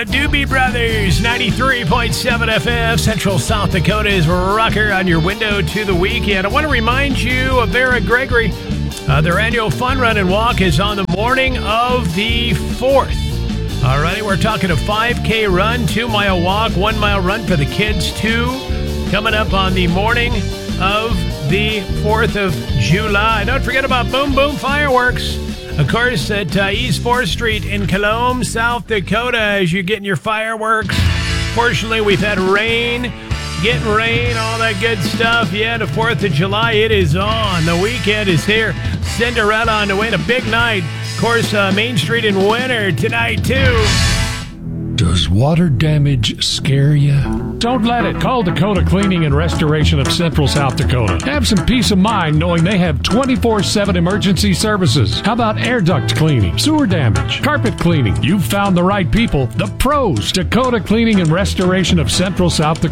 The Doobie Brothers, 93.7 FM, Central South Dakota's rocker on your window to the weekend. I want to remind you of Vera Gregory. Their annual fun run and walk is on the morning of the 4th. All right, we're talking a 5K run, 2-mile walk, 1-mile run for the kids, too. Coming up on the morning of the 4th of July. Don't forget about Boom Boom Fireworks. Of course, at East 4th Street in Colombe, South Dakota, as you're getting your fireworks. Fortunately, we've had rain, all that good stuff. Yeah, the 4th of July, it is on. The weekend is here. Cinderella on the way to big night. Of course, Main Street in winter tonight, too. Does water damage scare you? Don't let it. Call Dakota Cleaning and Restoration of Central South Dakota. Have some peace of mind knowing they have 24/7 emergency services. How about air duct cleaning, sewer damage, carpet cleaning? You've found the right people, the pros. Dakota Cleaning and Restoration of Central South Dakota.